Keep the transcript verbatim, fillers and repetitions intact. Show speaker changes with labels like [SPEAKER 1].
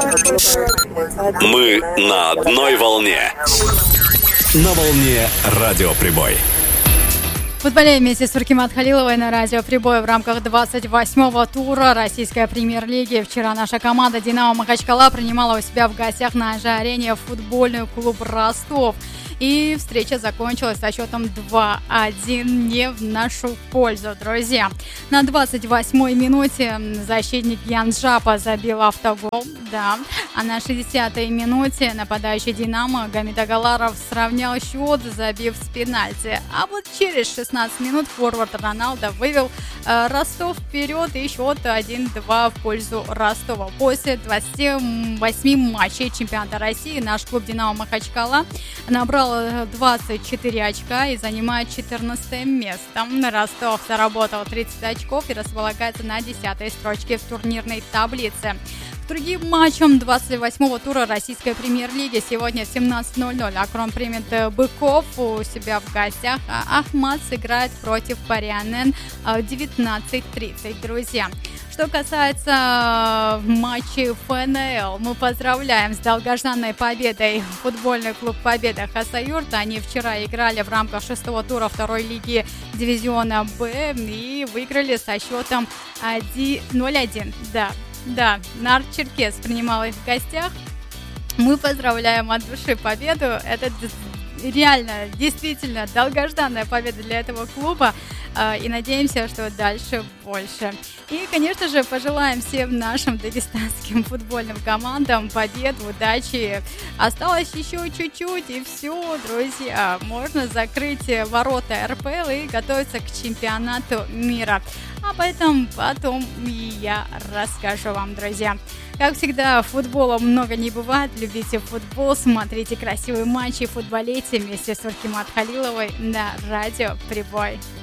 [SPEAKER 1] Мы на одной волне. На волне Радио Прибой.
[SPEAKER 2] Футболеем вместе с Уркимат Халиловой на Радио Прибой в рамках двадцать восьмого тура российской премьер-лиги. Вчера наша команда «Динамо Махачкала» принимала у себя в гостях на Ж-арене футбольный клуб «Ростов». И встреча закончилась со счетом два один не в нашу пользу, друзья. На двадцать восьмой минуте защитник Ян Жапа забил автогол, да. А на шестидесятой минуте нападающий «Динамо» Гамид Агаларов сравнял счет, забив с пенальти. А вот через шестнадцать минут форвард Роналдо вывел э, Ростов вперед, и счет один-два в пользу Ростова. После двадцати восьми матчей чемпионата России наш клуб «Динамо Махачкала» набрал двадцать четыре очка и занимает четырнадцатое место. Ростов заработал тридцать очков и располагается на десятой строчке в турнирной таблице. К другим матчам двадцать восьмого тура российской премьер-лиги сегодня в семнадцать ноль-ноль Акрон примет Быков у себя в гостях, а Ахмат сыграет против Парианен в девятнадцать тридцать, друзья. Что касается матчей эф эн эл, мы поздравляем с долгожданной победой футбольный клуб «Победа» Хасавюрт. Они вчера играли в рамках шестого тура второй лиги дивизиона Б и выиграли со счетом ноль один. Да, да, Нарт Черкес принимал их в гостях. Мы поздравляем от души победу. Это реально, действительно долгожданная победа для этого клуба. И надеемся, что дальше больше. И, конечно же, пожелаем всем нашим дагестанским футбольным командам побед, удачи. Осталось еще чуть-чуть, и все, друзья. Можно закрыть ворота эр пэ эл и готовиться к чемпионату мира. Об этом потом и я расскажу вам, друзья. Как всегда, футбола много не бывает. Любите футбол, смотрите красивые матчи, футболейте вместе с Уркимат Халиловой на Радио Прибой.